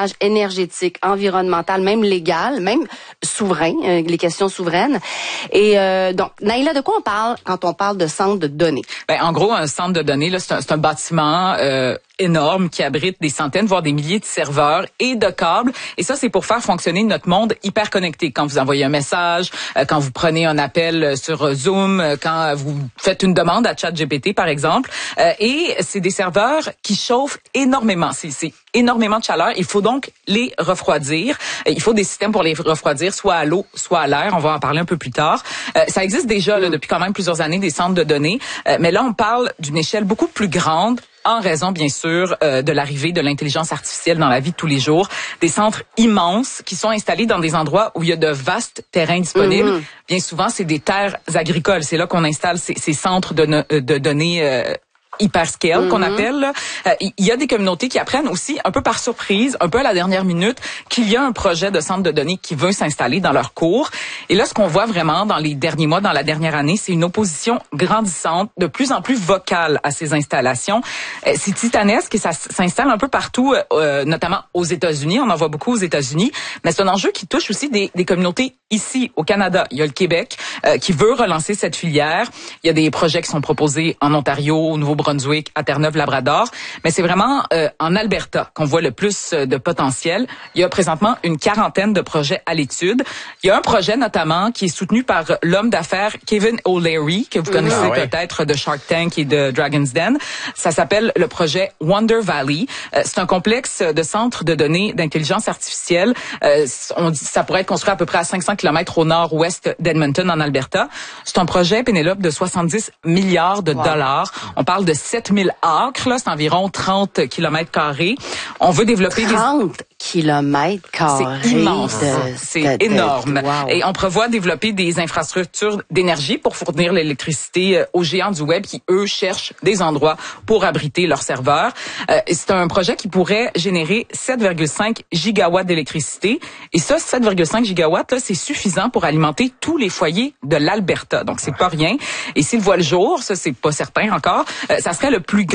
virage énergétique, environnemental, même légal, même souverain, les questions souveraines. Et donc, Naïla, de quoi on parle quand on parle de centre de données? Ben, en gros, un centre de données, là, c'est un bâtiment énorme qui abrite des centaines, voire des milliers de serveurs et de câbles. Et ça, c'est pour faire fonctionner notre monde hyper connecté. Quand vous envoyez un message, quand vous prenez un appel sur Zoom, quand vous faites une demande à ChatGPT, par exemple. Et c'est des serveurs qui chauffent énormément. C'est énormément de chaleur. Il faut donc les refroidir. Il faut des systèmes pour les refroidir, soit à l'eau, soit à l'air. On va en parler un peu plus tard. Ça existe déjà là, depuis quand même plusieurs années, des centres de données. Mais là, on parle d'une échelle beaucoup plus grande, en raison, bien sûr, de l'arrivée de l'intelligence artificielle dans la vie de tous les jours. Des centres immenses qui sont installés dans des endroits où il y a de vastes terrains disponibles. Bien souvent, c'est des terres agricoles. C'est là qu'on installe ces centres de données hyperscale qu'on appelle. Là. Il y a des communautés qui apprennent aussi un peu par surprise, un peu à la dernière minute, qu'il y a un projet de centre de données qui veut s'installer dans leur cours. Et là, ce qu'on voit vraiment dans les derniers mois, dans la dernière année, c'est une opposition grandissante, de plus en plus vocale à ces installations. C'est titanesque et ça s'installe un peu partout, notamment aux États-Unis. On en voit beaucoup aux États-Unis. Mais c'est un enjeu qui touche aussi des communautés ici, au Canada. Il y a le Québec qui veut relancer cette filière. Il y a des projets qui sont proposés en Ontario, au Nouveau-Brunswick, à Terre-Neuve-Labrador. Mais c'est vraiment en Alberta qu'on voit le plus de potentiel. Il y a présentement une quarantaine de projets à l'étude. Il y a un projet notamment qui est soutenu par l'homme d'affaires Kevin O'Leary, que vous connaissez peut-être de Shark Tank et de Dragon's Den. Ça s'appelle le projet Wonder Valley. C'est un complexe de centres de données d'intelligence artificielle. On dit ça pourrait être construit à peu près à 500 km au nord-ouest d'Edmonton, en Alberta. C'est un projet, Pénélope, de 70 milliards de dollars. On parle de 7000 acres, là, c'est environ 30 km carrés. On veut développer 30 kilomètres carrés. C'est immense. C'est énorme. Wow. Et on prévoit développer des infrastructures d'énergie pour fournir l'électricité aux géants du web qui, eux, cherchent des endroits pour abriter leurs serveurs. C'est un projet qui pourrait générer 7,5 gigawatts d'électricité. Et ça, 7,5 gigawatts, là, c'est suffisant pour alimenter tous les foyers de l'Alberta. Donc, c'est pas rien. Et s'il voit le jour, ça, c'est pas certain encore, ça serait la plus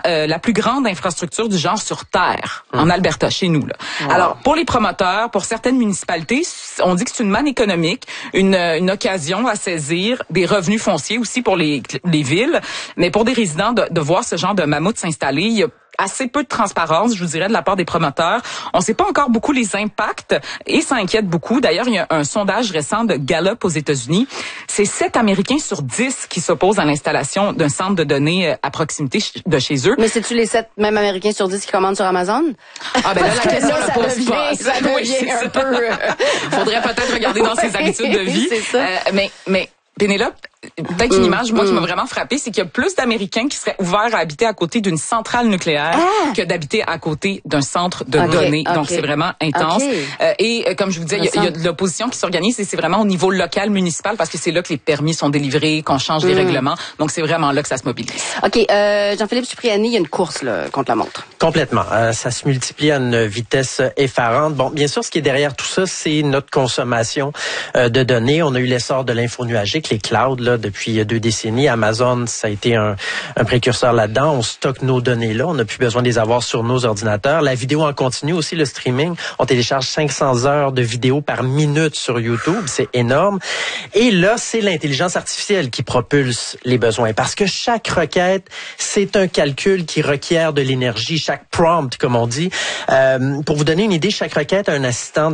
grande infrastructure du genre sur Terre, en Alberta, chez nous, là. Wow. Alors, pour les promoteurs, pour certaines municipalités, on dit que c'est une manne économique, une occasion à saisir, des revenus fonciers aussi pour les villes, mais pour des résidents de voir ce genre de mammouth s'installer, il y a assez peu de transparence, je vous dirais, de la part des promoteurs. On ne sait pas encore beaucoup les impacts et ça inquiète beaucoup. D'ailleurs, il y a un sondage récent de Gallup aux États-Unis. C'est 7 Américains sur 10 qui s'opposent à l'installation d'un centre de données à proximité de chez eux. Mais c'est-tu les 7 mêmes Américains sur 10 qui commandent sur Amazon? Ah ben là, la question ne pose pas. Ça devient un peu... Faudrait peut-être regarder dans ses habitudes de vie. C'est ça. Mais Pénélope, peut-être une image, moi, qui m'a vraiment frappée, c'est qu'il y a plus d'Américains qui seraient ouverts à habiter à côté d'une centrale nucléaire que d'habiter à côté d'un centre de données. Donc, c'est vraiment intense. Et comme je vous disais, il y a de l'opposition qui s'organise et c'est vraiment au niveau local, municipal, parce que c'est là que les permis sont délivrés, qu'on change les règlements. Donc, c'est vraiment là que ça se mobilise. OK. Jean-Philippe Cipriani, il y a une course là, contre la montre. Complètement. Ça se multiplie à une vitesse effarante. Bon, bien sûr, ce qui est derrière tout ça, c'est notre consommation de données. On a eu l'essor de l'info nuagique, les clouds, là, depuis 2 décennies. Amazon, ça a été un précurseur là-dedans. On stocke nos données là. On n'a plus besoin de les avoir sur nos ordinateurs. La vidéo en continu aussi, le streaming. On télécharge 500 heures de vidéos par minute sur YouTube. C'est énorme. Et là, c'est l'intelligence artificielle qui propulse les besoins. Parce que chaque requête, c'est un calcul qui requiert de l'énergie. Chaque prompt, comme on dit. Pour vous donner une idée, chaque requête a un assistant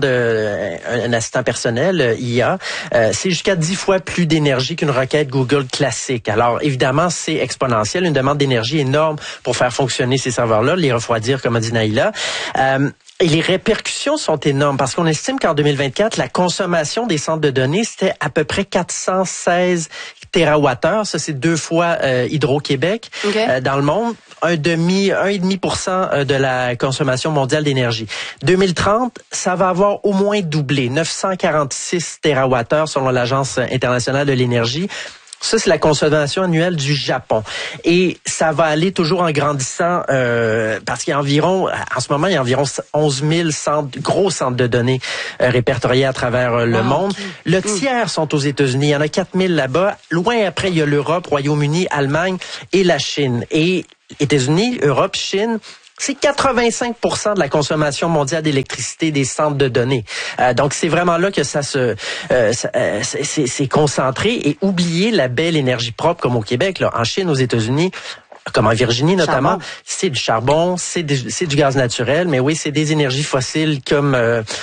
personnel, IA. C'est jusqu'à 10 fois plus d'énergie qu'une requête Google classique. Alors, évidemment, c'est exponentiel, une demande d'énergie énorme pour faire fonctionner ces serveurs-là, les refroidir, comme a dit Naïla. Et les répercussions sont énormes parce qu'on estime qu'en 2024, la consommation des centres de données, c'était à peu près 416 térawattheures. Ça, c'est 2 fois Hydro-Québec dans le monde. 1,5% de la consommation mondiale d'énergie. 2030, ça va avoir au moins doublé. 946 térawattheures selon l'Agence internationale de l'énergie. Ça, c'est la consommation annuelle du Japon. Et ça va aller toujours en grandissant parce qu'il y a environ, en ce moment, il y a environ 11 000 gros centres de données répertoriés à travers le monde. Le tiers sont aux États-Unis. Il y en a 4 000 là-bas. Loin après, il y a l'Europe, Royaume-Uni, Allemagne et la Chine. Et États-Unis, Europe, Chine, C'est 85% de la consommation mondiale d'électricité des centres de données. Donc, c'est vraiment là que ça c'est concentré et oublier la belle énergie propre comme au Québec, là. En Chine, aux États-Unis, comme en Virginie notamment, c'est du charbon, c'est du gaz naturel, mais oui, c'est des énergies fossiles comme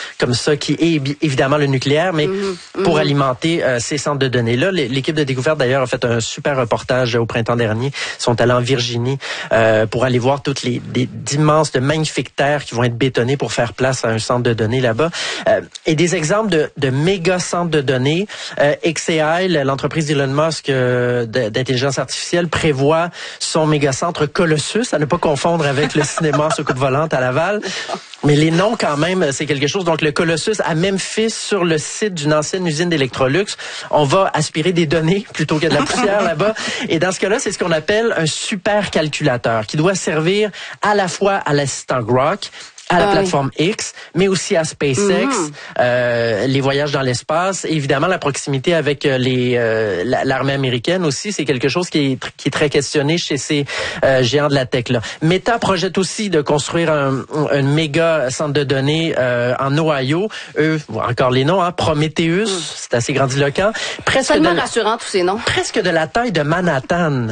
ça qui est évidemment le nucléaire, mais pour alimenter ces centres de données là. L'équipe de découverte d'ailleurs a fait un super reportage au printemps dernier. Ils sont allés en Virginie pour aller voir toutes d'immenses, de magnifiques terres qui vont être bétonnées pour faire place à un centre de données là-bas. Et des exemples de méga centres de données. xAI, l'entreprise d'Elon Musk d'intelligence artificielle, prévoit son mégacentre Colossus, à ne pas confondre avec le cinéma sur coupe volante à Laval. Mais les noms, quand même, c'est quelque chose. Donc, le Colossus à Memphis, sur le site d'une ancienne usine d'Electrolux, on va aspirer des données plutôt que de la poussière là-bas. Et dans ce cas-là, c'est ce qu'on appelle un supercalculateur qui doit servir à la fois à l'assistant Grok, à la plateforme X, mais aussi à SpaceX, les voyages dans l'espace, et évidemment la proximité avec l'armée américaine aussi, c'est quelque chose qui est très questionné chez ces géants de la tech là. Meta projette aussi de construire un méga centre de données en Ohio. Eux, encore les noms, hein, Prometheus, c'est assez grandiloquent. Tellement rassurant tous ces noms. Presque de la taille de Manhattan,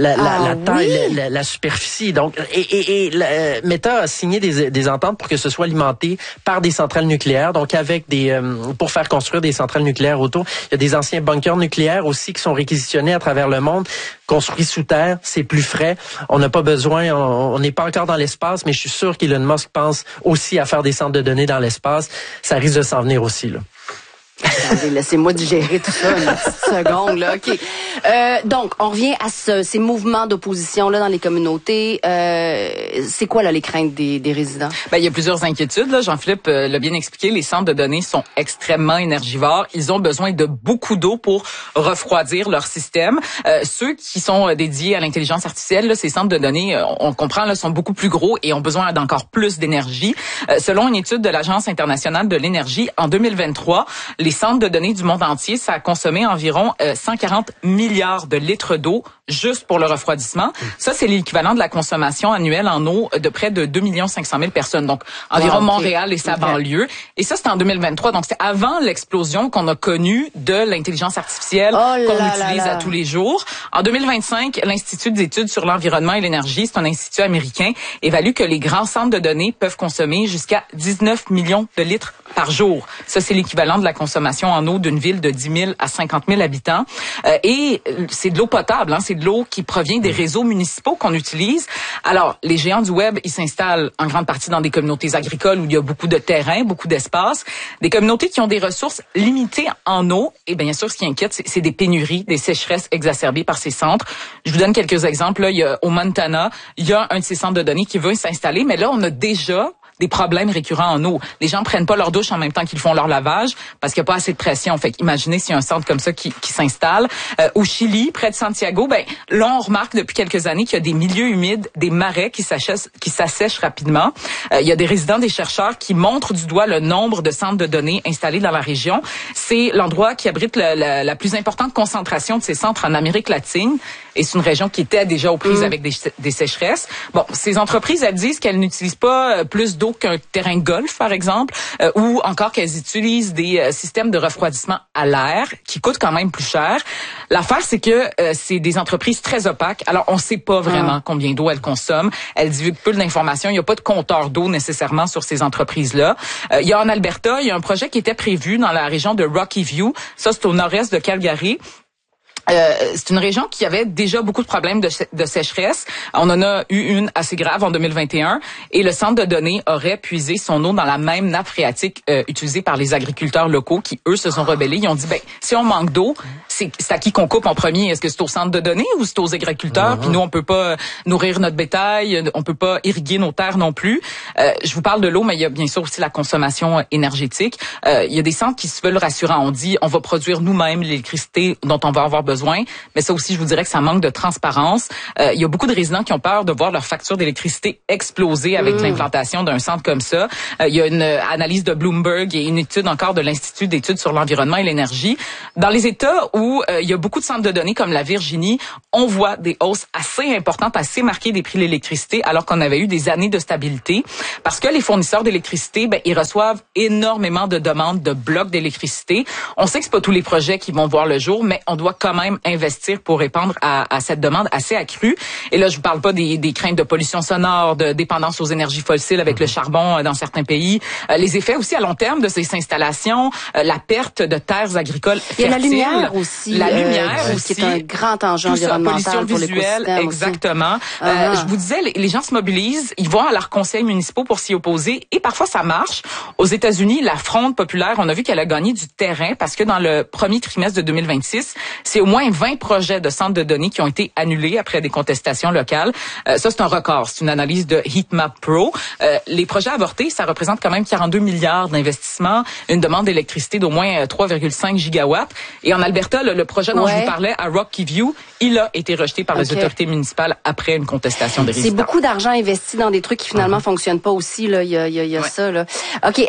la taille, la superficie. Donc, et Meta a signé des ententes pour que ce soit alimenté par des centrales nucléaires, donc avec pour faire construire des centrales nucléaires autour. Il y a des anciens bunkers nucléaires aussi qui sont réquisitionnés à travers le monde, construits sous terre, c'est plus frais. On n'a pas besoin, on n'est pas encore dans l'espace, mais je suis sûr qu'Elon Musk pense aussi à faire des centres de données dans l'espace. Ça risque de s'en venir aussi, là. Attendez, laissez-moi digérer tout ça une petite seconde, là. OK. Donc, on revient à ces mouvements d'opposition là dans les communautés. C'est quoi là les craintes des résidents? Ben, il y a plusieurs inquiétudes, là. Jean-Philippe l'a bien expliqué. Les centres de données sont extrêmement énergivores. Ils ont besoin de beaucoup d'eau pour refroidir leur système. Ceux qui sont dédiés à l'intelligence artificielle, là, ces centres de données, on comprend, là, sont beaucoup plus gros et ont besoin d'encore plus d'énergie. Selon une étude de l'Agence internationale de l'énergie, en 2023, les centres de données du monde entier, ça a consommé environ 140 milliards de litres d'eau juste pour le refroidissement. Ça, c'est l'équivalent de la consommation annuelle en eau de près de 2 500 000 personnes. Donc, environ Montréal et sa banlieue. Et ça, c'était en 2023. Donc, c'est avant l'explosion qu'on a connue de l'intelligence artificielle qu'on utilise à tous les jours. En 2025, l'Institut d'études sur l'environnement et l'énergie, c'est un institut américain, évalue que les grands centres de données peuvent consommer jusqu'à 19 millions de litres par jour. Ça, c'est l'équivalent de la consommation en eau d'une ville de 10 000 à 50 000 habitants. Et c'est de l'eau potable, hein, c'est de l'eau qui provient des réseaux municipaux qu'on utilise. Alors, les géants du web, ils s'installent en grande partie dans des communautés agricoles où il y a beaucoup de terrain, beaucoup d'espace. Des communautés qui ont des ressources limitées en eau. Et bien sûr, ce qui inquiète, c'est des pénuries, des sécheresses exacerbées par ces centres. Je vous donne quelques exemples. Là, il y a, au Montana, il y a un de ces centres de données qui veut s'installer. Mais là, on a déjà des problèmes récurrents en eau. Les gens prennent pas leur douche en même temps qu'ils font leur lavage parce qu'il n'y a pas assez de pression. Fait qu'imaginez s'il y a un centre comme ça qui s'installe. Au Chili, près de Santiago, ben là, on remarque depuis quelques années qu'il y a des milieux humides, des marais qui s'assèchent rapidement. Il y a des résidents, des chercheurs qui montrent du doigt le nombre de centres de données installés dans la région. C'est l'endroit qui abrite la plus importante concentration de ces centres en Amérique latine. Et c'est une région qui était déjà aux prises avec des sécheresses. Bon, ces entreprises, elles disent qu'elles n'utilisent pas plus d'eau qu'un terrain de golf, par exemple, ou encore qu'elles utilisent des systèmes de refroidissement à l'air qui coûtent quand même plus cher. L'affaire, c'est que c'est des entreprises très opaques. Alors, on ne sait pas vraiment combien d'eau elles consomment. Elles divulguent peu d'informations. Il n'y a pas de compteur d'eau nécessairement sur ces entreprises-là. Il y a en Alberta, il y a un projet qui était prévu dans la région de Rocky View. Ça, c'est au nord-est de Calgary. C'est une région qui avait déjà beaucoup de problèmes de sécheresse. On en a eu une assez grave en 2021 et le centre de données aurait puisé son eau dans la même nappe phréatique utilisée par les agriculteurs locaux qui, eux, se sont rebellés. Ils ont dit, ben, si on manque d'eau, c'est à qui qu'on coupe en premier? Est-ce que c'est au centre de données ou c'est aux agriculteurs? Puis nous, on peut pas nourrir notre bétail, on peut pas irriguer nos terres non plus. Je vous parle de l'eau, mais il y a bien sûr aussi la consommation énergétique. Il y a des centres qui se veulent rassurants. On dit, on va produire nous-mêmes l'électricité dont on va avoir besoin besoin. Mais ça aussi, je vous dirais que ça manque de transparence. Il y a beaucoup de résidents qui ont peur de voir leur facture d'électricité exploser avec l'implantation d'un centre comme ça. Il y a une analyse de Bloomberg et une étude encore de l'Institut d'études sur l'environnement et l'énergie. Dans les États où il y a beaucoup de centres de données comme la Virginie, on voit des hausses assez importantes, assez marquées des prix de l'électricité, alors qu'on avait eu des années de stabilité. Parce que les fournisseurs d'électricité, ils reçoivent énormément de demandes de blocs d'électricité. On sait que c'est pas tous les projets qui vont voir le jour, mais on doit quand même investir pour répondre à cette demande assez accrue. Et là, je vous parle pas des craintes de pollution sonore, de dépendance aux énergies fossiles avec le charbon dans certains pays. Les effets aussi à long terme de ces installations, la perte de terres agricoles fertiles. Il y a la lumière aussi. La lumière aussi. Qui est un grand enjeu environnemental pour l'écosystème. Exactement. Je vous disais, les gens se mobilisent, ils vont à leurs conseils municipaux pour s'y opposer et parfois ça marche. Aux États-Unis, la Fronde populaire, on a vu qu'elle a gagné du terrain parce que dans le premier trimestre de 2026, c'est au moins 20 projets de centres de données qui ont été annulés après des contestations locales. Ça, c'est un record. C'est une analyse de Heatmap Pro. Les projets avortés, ça représente quand même 42 milliards d'investissements, une demande d'électricité d'au moins 3,5 gigawatts. Et en Alberta, le projet dont je vous parlais à Rocky View, il a été rejeté par les autorités municipales après une contestation des résidents. C'est beaucoup d'argent investi dans des trucs qui finalement fonctionnent pas aussi. Là, il y a ça. Là. Ok,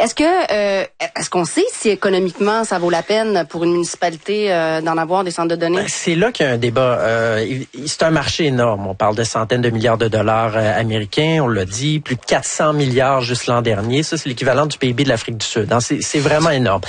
est-ce qu'on sait si économiquement ça vaut la peine pour une municipalité d'en avoir des centres de données? C'est là qu'il y a un débat. C'est un marché énorme. On parle de centaines de milliards de dollars américains. On l'a dit, plus de 400 milliards juste l'an dernier. Ça, c'est l'équivalent du PIB de l'Afrique du Sud. C'est vraiment énorme.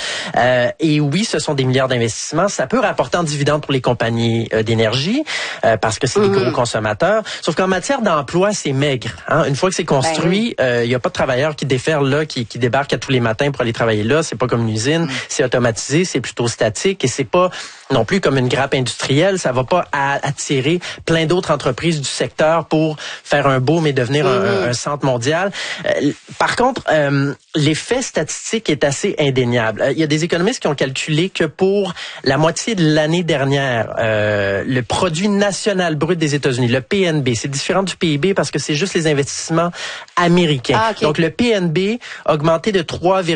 Et oui, ce sont des milliards d'investissements. Ça peut rapporter en dividendes pour les compagnies d'énergie parce que c'est des gros consommateurs. Sauf qu'en matière d'emploi, c'est maigre. Hein? Une fois que c'est construit, il y a pas de travailleurs qui déferlent là, qui débarquent à tous les matins pour aller travailler là. C'est pas comme une usine. C'est automatisé, c'est plutôt statique et c'est pas non plus comme une grappe industrielle. Ça va pas attirer plein d'autres entreprises du secteur pour faire un boom et devenir un centre mondial. Par contre, l'effet statistique est assez indéniable. Il y a des économistes qui ont calculé que pour la moitié de l'année dernière, le produit national brut des États-Unis, le PNB, c'est différent du PIB parce que c'est juste les investissements américains. Donc le PNB a augmenté de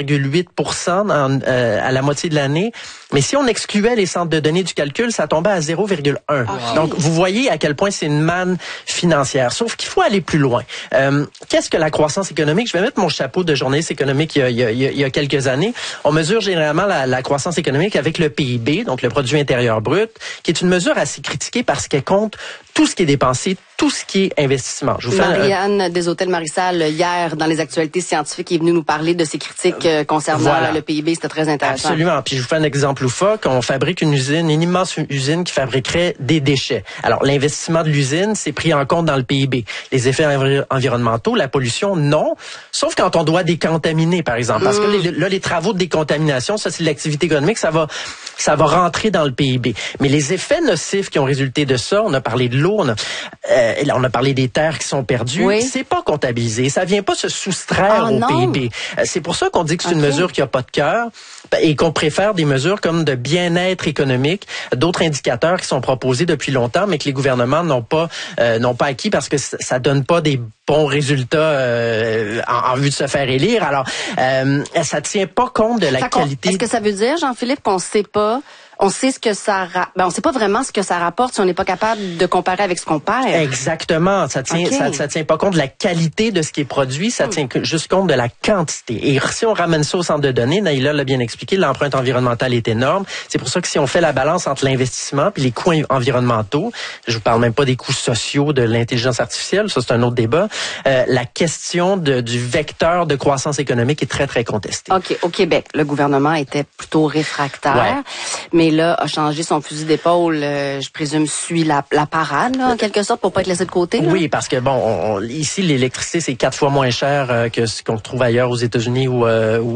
3,8% à la moitié de l'année. Mais si on excluait les centres de données du calcul, ça tombait à 0,1. Donc, vous voyez à quel point c'est une manne financière. Sauf qu'il faut aller plus loin. Qu'est-ce que la croissance économique? Je vais mettre mon chapeau de journaliste économique il y a quelques années. On mesure généralement la croissance économique avec le PIB, donc le produit intérieur brut, qui est une mesure assez critiquée parce qu'elle compte tout ce qui est dépensé, tout ce qui est investissement. Je vous fais Marianne des Hôtels Marissal, hier, dans les actualités scientifiques, est venue nous parler de ses critiques concernant le PIB. C'était très intéressant. Absolument. Puis je vous fais un exemple loufoque. On fabrique une immense usine qui fabriquerait des déchets. Alors, l'investissement de l'usine, c'est pris en compte dans le PIB. Les effets environnementaux, la pollution, non. Sauf quand on doit décontaminer, par exemple. Parce que là, les travaux de décontamination, ça, c'est l'activité économique, ça va rentrer dans le PIB. Mais les effets nocifs qui ont résulté de ça, on a parlé de l'eau, on a parlé des terres qui sont perdues, c'est pas comptabilisé. Ça vient pas se soustraire au PIB. C'est pour ça qu'on dit que c'est une mesure qui a pas de cœur et qu'on préfère des mesures comme de bien-être économique, d'autres indicateurs qui sont proposés depuis longtemps, mais que les gouvernements n'ont pas acquis parce que ça donne pas des bons résultats en vue de se faire élire. Alors, ça tient pas compte de la qualité. Est-ce que ça veut dire, Jean-Philippe, qu'on sait pas? On sait ce que ça on sait pas vraiment ce que ça rapporte si on n'est pas capable de comparer avec ce qu'on perd. Exactement, ça tient pas compte de la qualité de ce qui est produit, ça tient juste compte de la quantité. Et si on ramène ça au centre de données, Naïla l'a bien expliqué, l'empreinte environnementale est énorme. C'est pour ça que si on fait la balance entre l'investissement puis les coûts environnementaux, je vous parle même pas des coûts sociaux de l'intelligence artificielle, ça c'est un autre débat, la question du vecteur de croissance économique est très très contestée. OK, au Québec, le gouvernement était plutôt réfractaire. Mais là, a changé son fusil d'épaule, je présume, suit la parade, là, en quelque sorte, pour pas être laissé de côté. Là. Oui, parce que ici, l'électricité, c'est 4 fois moins cher que ce qu'on trouve ailleurs aux États-Unis ou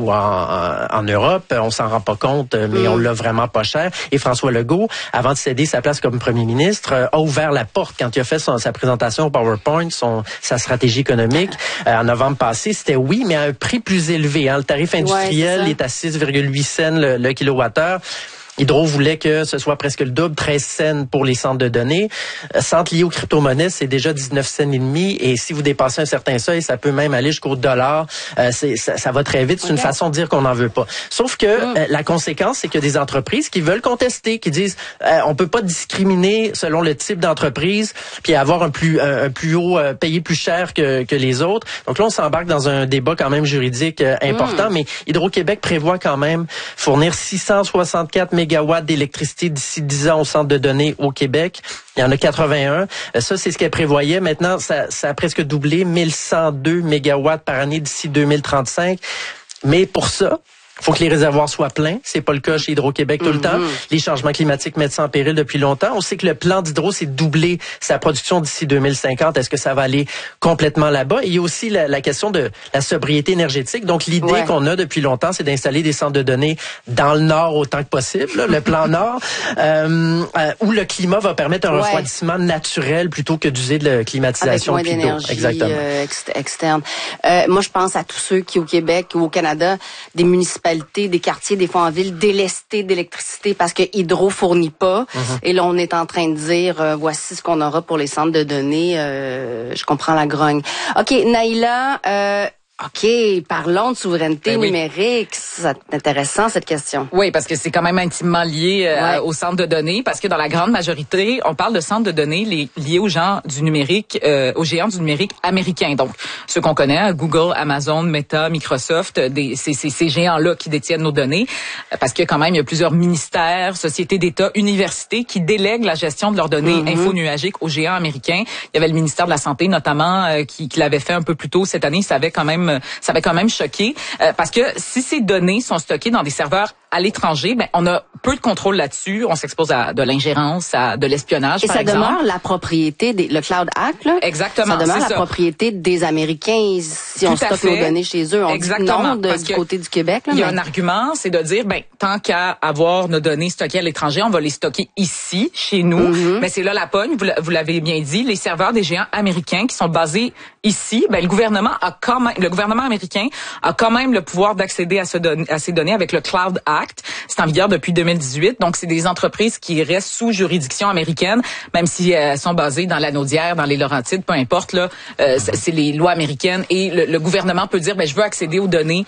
en Europe. On s'en rend pas compte, mais on l'a vraiment pas cher. Et François Legault, avant de céder sa place comme premier ministre, a ouvert la porte quand il a fait sa présentation au PowerPoint, sa stratégie économique. En novembre passé, c'était oui, mais à un prix plus élevé. Hein. Le tarif industriel est à 6,8 cents le kilowattheure. Hydro voulait que ce soit presque le double, 13 cents pour les centres de données. Centres liés aux crypto-monnaies, c'est déjà 19 cents et demi. Et si vous dépassez un certain seuil, ça peut même aller jusqu'au dollar. Ça va très vite. C'est une façon de dire qu'on n'en veut pas. Sauf que la conséquence, c'est qu'il y a des entreprises qui veulent contester, qui disent on peut pas discriminer selon le type d'entreprise, puis avoir un plus haut, payer plus cher que les autres. Donc là, on s'embarque dans un débat quand même juridique important, mais Hydro-Québec prévoit quand même fournir 664 mégawatts d'électricité d'ici 10 ans au centre de données au Québec. Il y en a 81. Ça, c'est ce qu'elle prévoyait. Maintenant, ça a presque doublé, 1102 mégawatts par année d'ici 2035. Mais pour ça, faut que les réservoirs soient pleins. C'est pas le cas chez Hydro-Québec tout le temps. Les changements climatiques mettent ça en péril depuis longtemps. On sait que le plan d'Hydro, c'est de doubler sa production d'ici 2050. Est-ce que ça va aller complètement là-bas? Et il y a aussi la question de la sobriété énergétique. Donc, l'idée qu'on a depuis longtemps, c'est d'installer des centres de données dans le nord autant que possible, là, le plan nord, où le climat va permettre un refroidissement naturel plutôt que d'user de la climatisation avec moins d'énergie externe. Moi, je pense à tous ceux qui, au Québec ou au Canada, des municipalités, des quartiers, des fois en ville, délestés d'électricité parce que Hydro fournit pas. Et là, on est en train de dire, voici ce qu'on aura pour les centres de données. Je comprends la grogne. OK, Naïla, OK, parlons de souveraineté numérique. C'est intéressant, cette question. Oui, parce que c'est quand même intimement lié au centre de données, parce que dans la grande majorité, on parle de centres de données liés aux gens du numérique, aux géants du numérique américains. Donc, ceux qu'on connaît, Google, Amazon, Meta, Microsoft, ces géants-là qui détiennent nos données, parce que quand même, il y a plusieurs ministères, sociétés d'État, universités qui délèguent la gestion de leurs données infonuagiques aux géants américains. Il y avait le ministère de la Santé, notamment, qui l'avait fait un peu plus tôt cette année. Ça avait quand même choqué, parce que si ces données sont stockées dans des serveurs à l'étranger, ben on a peu de contrôle là-dessus. On s'expose à de l'ingérence, à de l'espionnage, par exemple. Et ça demeure la propriété le Cloud Act, là. Exactement. Ça demeure la propriété des Américains si on stocke nos données chez eux. On dit non du côté du Québec. Là, il y a un argument, c'est de dire, ben tant qu'à avoir nos données stockées à l'étranger, on va les stocker ici, chez nous. Mais c'est là la pogne. Vous l'avez bien dit, les serveurs des géants américains qui sont basés ici, ben le gouvernement américain a quand même le pouvoir d'accéder à ces données avec le Cloud Act. C'est en vigueur depuis 2018. Donc, c'est des entreprises qui restent sous juridiction américaine, même si elles sont basées dans la Naudière, dans les Laurentides, peu importe. Là, c'est les lois américaines. Et le gouvernement peut dire, ben, je veux accéder aux données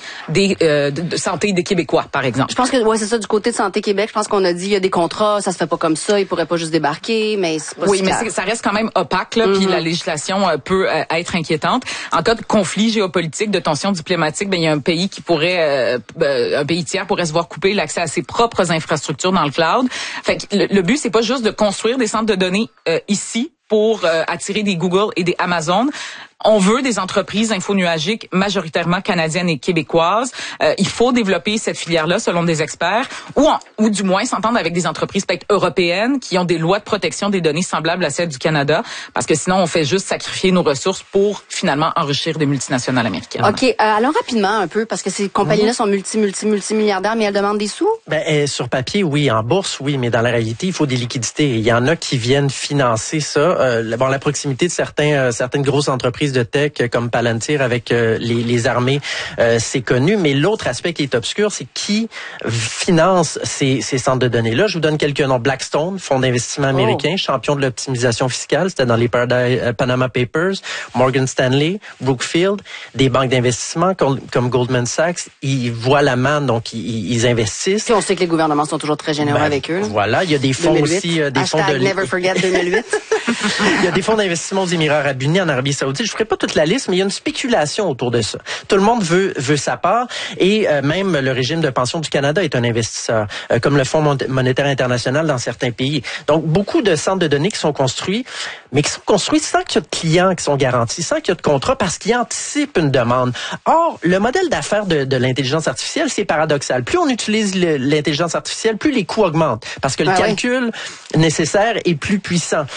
de santé des Québécois, par exemple. Je pense que c'est ça, du côté de Santé Québec. Je pense qu'on a dit, il y a des contrats, ça se fait pas comme ça. Ils pourraient pas juste débarquer, mais c'est pas mais ça reste quand même opaque, là, puis la législation peut être inquiétante. En cas de conflit géopolitique, de tension diplomatique, ben, il y a un pays qui pourrait, un pays tiers pourrait se voir couper l'accès à ses propres infrastructures dans le cloud. Fait que le but, c'est pas juste de construire des centres de données ici pour attirer des Google et des Amazon. On veut des entreprises infonuagiques majoritairement canadiennes et québécoises. Il faut développer cette filière-là, selon des experts, ou du moins s'entendre avec des entreprises peut-être européennes qui ont des lois de protection des données semblables à celles du Canada, parce que sinon, on fait juste sacrifier nos ressources pour finalement enrichir des multinationales américaines. OK. Alors rapidement un peu, parce que ces compagnies-là sont multimilliardaires, mais elles demandent des sous? Ben, sur papier, oui. En bourse, oui. Mais dans la réalité, il faut des liquidités. Il y en a qui viennent financer ça. La proximité de certaines grosses entreprises de tech comme Palantir avec les armées, c'est connu. Mais l'autre aspect qui est obscur, c'est qui finance ces centres de données-là. Je vous donne quelques noms. Blackstone, fonds d'investissement américain, champion de l'optimisation fiscale. C'était dans les Panama Papers. Morgan Stanley, Brookfield, des banques d'investissement comme Goldman Sachs. Ils voient la manne, donc ils investissent. Puis on sait que les gouvernements sont toujours très généreux avec eux. Voilà. Il y a des fonds 2008. Aussi. Des fonds de Never forget 2008. Il y a des fonds d'investissement aux Émirats Arabes Unis, en Arabie Saoudite. Je ferai pas toute la liste, mais il y a une spéculation autour de ça. Tout le monde veut sa part, et même le régime de pension du Canada est un investisseur, comme le Fonds monétaire international dans certains pays. Donc, beaucoup de centres de données qui sont construits, mais qui sont construits sans qu'il y ait de clients qui sont garantis, sans qu'il y ait de contrats, parce qu'ils anticipent une demande. Or, le modèle d'affaires de l'intelligence artificielle, c'est paradoxal. Plus on utilise l'intelligence artificielle, plus les coûts augmentent, parce que le calcul nécessaire est plus puissant. Et pour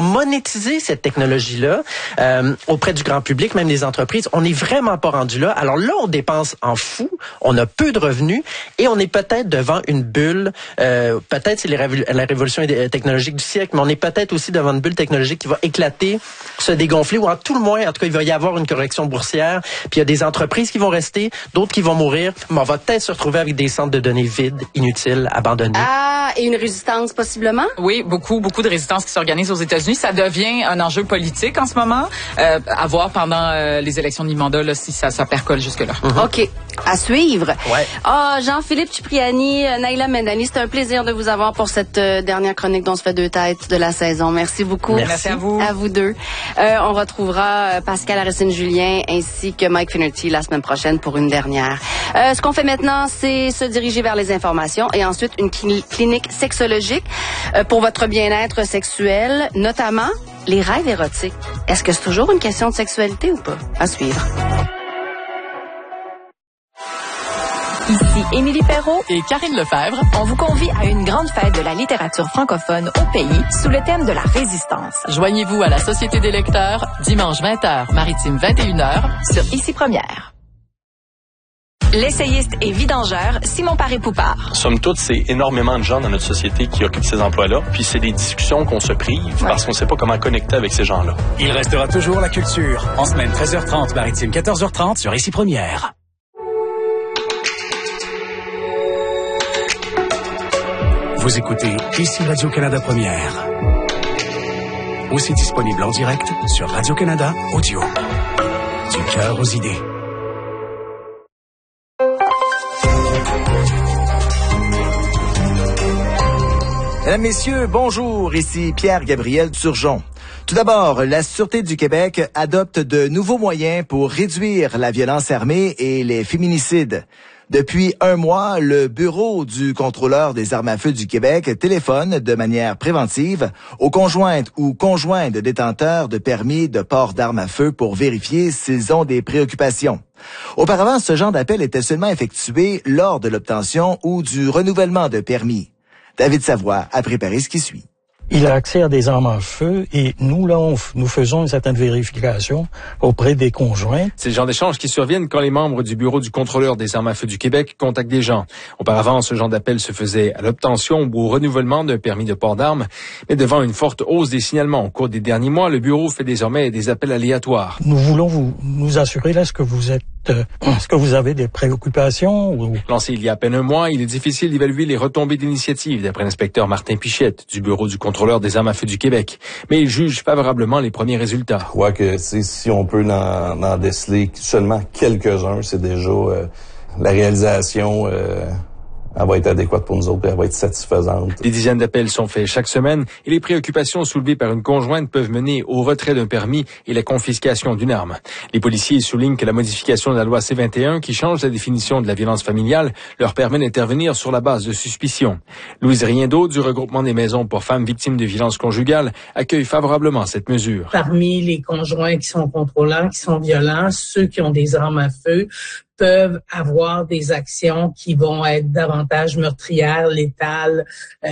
monétiser cette technologie-là auprès du grand public, même les entreprises. On n'est vraiment pas rendu là. Alors là, on dépense en fou, on a peu de revenus et on est peut-être devant une bulle. Peut-être c'est la révolution technologique du siècle, mais on est peut-être aussi devant une bulle technologique qui va éclater, se dégonfler, ou en tout le moins, en tout cas, il va y avoir une correction boursière. Puis il y a des entreprises qui vont rester, d'autres qui vont mourir, mais on va peut-être se retrouver avec des centres de données vides, inutiles, abandonnés. Ah, et une résistance possiblement? Oui, beaucoup de résistance qui s'organisent aux États-Unis. Ça devient un enjeu politique en ce moment. À voir pendant les élections de mi-mandat là, si ça percole jusque-là. OK. À suivre. Ouais. Jean-Philippe Cipriani, Naïla Mendani, c'est un plaisir de vous avoir pour cette dernière chronique dont se fait deux têtes de la saison. Merci beaucoup. Merci à vous. À vous deux. On retrouvera Pascal Aristide-Julien ainsi que Mike Finnerty la semaine prochaine pour une dernière. Ce qu'on fait maintenant, c'est se diriger vers les informations et ensuite une clinique sexologique pour votre bien-être sexuel, notamment les rêves érotiques. Est-ce que c'est toujours une question de sexualité ou pas? À suivre. Ici Émilie Perrault et Karine Lefebvre. On vous convie à une grande fête de la littérature francophone au pays sous le thème de la résistance. Joignez-vous à la Société des lecteurs dimanche 20h, maritime 21h sur Ici Première. L'essayiste et vidangeur Simon Paré-Poupard. Somme toute, c'est énormément de gens dans notre société qui occupent ces emplois-là. Puis c'est des discussions qu'on se prive parce qu'on ne sait pas comment connecter avec ces gens-là. Il restera toujours la culture. En semaine 13h30, maritime 14h30 sur Ici Première. Vous écoutez Ici Radio-Canada Première. Aussi disponible en direct sur Radio-Canada Audio. Du cœur aux idées. Mesdames, Messieurs, bonjour, ici Pierre-Gabriel Turgeon. Tout d'abord, la Sûreté du Québec adopte de nouveaux moyens pour réduire la violence armée et les féminicides. Depuis un mois, le Bureau du contrôleur des armes à feu du Québec téléphone de manière préventive aux conjointes ou conjoints de détenteurs de permis de port d'armes à feu pour vérifier s'ils ont des préoccupations. Auparavant, ce genre d'appel était seulement effectué lors de l'obtention ou du renouvellement de permis. David Savoie a préparé ce qui suit. Il a accès à des armes à feu et nous, là, nous faisons une certaine vérification auprès des conjoints. C'est le genre d'échange qui surviennent quand les membres du Bureau du contrôleur des armes à feu du Québec contactent des gens. Auparavant, ce genre d'appel se faisait à l'obtention ou au renouvellement d'un permis de port d'armes. Mais devant une forte hausse des signalements au cours des derniers mois, le Bureau fait désormais des appels aléatoires. Nous voulons nous assurer, là, est-ce que vous avez des préoccupations ou... Lancé il y a à peine un mois, il est difficile d'évaluer les retombées d'initiative, d'après l'inspecteur Martin Pichette du Bureau du contrôleur des armes à feu du Québec. Mais il juge favorablement les premiers résultats. Je crois que si on peut en déceler seulement quelques-uns, c'est déjà la réalisation... elle va être adéquate pour nous autres et elle va être satisfaisante. Des dizaines d'appels sont faits chaque semaine et les préoccupations soulevées par une conjointe peuvent mener au retrait d'un permis et la confiscation d'une arme. Les policiers soulignent que la modification de la loi C-21 qui change la définition de la violence familiale leur permet d'intervenir sur la base de suspicion. Louise Riendeau du regroupement des maisons pour femmes victimes de violences conjugales accueille favorablement cette mesure. Parmi les conjoints qui sont contrôlants, qui sont violents, ceux qui ont des armes à feu, peuvent avoir des actions qui vont être davantage meurtrières, létales.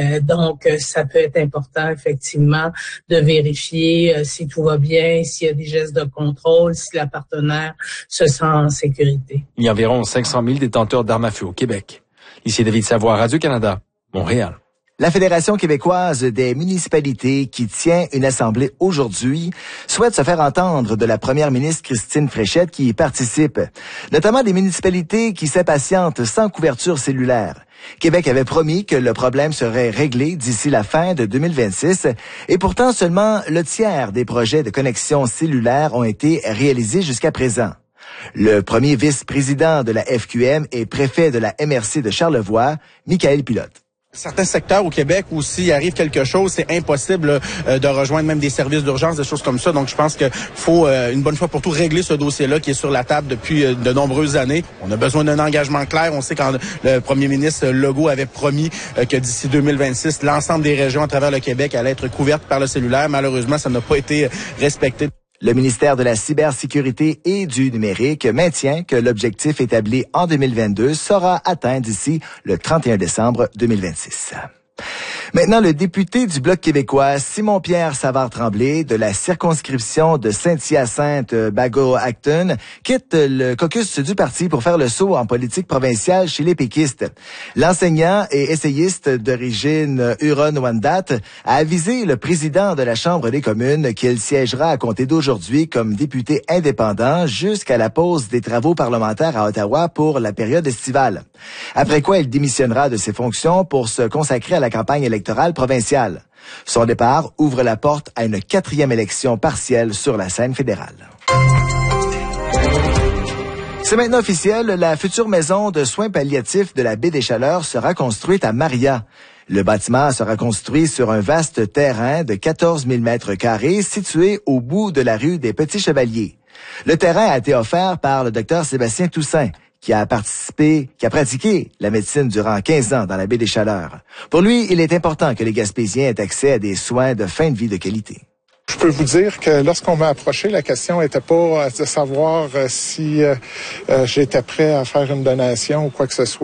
Donc, ça peut être important, effectivement, de vérifier si tout va bien, s'il y a des gestes de contrôle, si la partenaire se sent en sécurité. Il y a environ 500 000 détenteurs d'armes à feu au Québec. Ici David Savoie, Radio-Canada, Montréal. La Fédération québécoise des municipalités, qui tient une assemblée aujourd'hui, souhaite se faire entendre de la première ministre Christine Fréchette qui y participe, notamment des municipalités qui s'impatientent sans couverture cellulaire. Québec avait promis que le problème serait réglé d'ici la fin de 2026 et pourtant seulement le tiers des projets de connexion cellulaire ont été réalisés jusqu'à présent. Le premier vice-président de la FQM et préfet de la MRC de Charlevoix, Michael Pilote. Certains secteurs au Québec où s'il arrive quelque chose, c'est impossible de rejoindre même des services d'urgence, des choses comme ça. Donc, je pense qu'il faut une bonne fois pour tout régler ce dossier-là qui est sur la table depuis de nombreuses années. On a besoin d'un engagement clair. On sait quand le premier ministre Legault avait promis que d'ici 2026, l'ensemble des régions à travers le Québec allaient être couvertes par le cellulaire. Malheureusement, ça n'a pas été respecté. Le ministère de la Cybersécurité et du Numérique maintient que l'objectif établi en 2022 sera atteint d'ici le 31 décembre 2026. Maintenant, le député du Bloc québécois, Simon-Pierre Savard-Tremblay, de la circonscription de Saint-Hyacinthe-Bagot-Acton, quitte le caucus du parti pour faire le saut en politique provinciale chez les péquistes. L'enseignant et essayiste d'origine Huron-Wendat a avisé le président de la Chambre des communes qu'il siégera à compter d'aujourd'hui comme député indépendant jusqu'à la pause des travaux parlementaires à Ottawa pour la période estivale. Après quoi, il démissionnera de ses fonctions pour se consacrer à la campagne électorale provinciale. Son départ ouvre la porte à une 4e élection partielle sur la scène fédérale. C'est maintenant officiel, la future maison de soins palliatifs de la Baie des Chaleurs sera construite à Maria. Le bâtiment sera construit sur un vaste terrain de 14 000 mètres carrés situé au bout de la rue des Petits Chevaliers. Le terrain a été offert par le Dr Sébastien Toussaint, qui a pratiqué la médecine durant 15 ans dans la Baie des Chaleurs. Pour lui, il est important que les Gaspésiens aient accès à des soins de fin de vie de qualité. Je peux vous dire que lorsqu'on m'a approché, la question n'était pas de savoir si j'étais prêt à faire une donation ou quoi que ce soit.